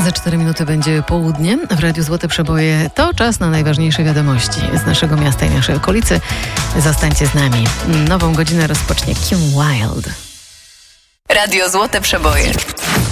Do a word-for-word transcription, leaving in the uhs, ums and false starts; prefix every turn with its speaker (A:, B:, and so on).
A: Za cztery minuty będzie południe. W Radiu Złote Przeboje to czas na najważniejsze wiadomości z naszego miasta i naszej okolicy. Zostańcie z nami. Nową godzinę rozpocznie Kim Wilde.
B: Radio Złote Przeboje.